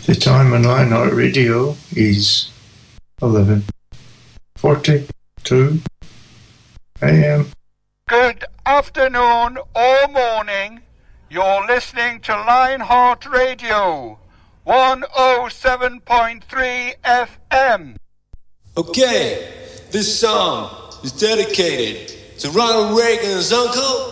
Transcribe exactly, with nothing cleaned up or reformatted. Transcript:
The time on Lionheart Radio is eleven forty-two a m. Good afternoon or morning. You're listening to Lionheart Radio, one oh seven point three F M. Okay, this song is dedicated to Ronald Reagan's uncle,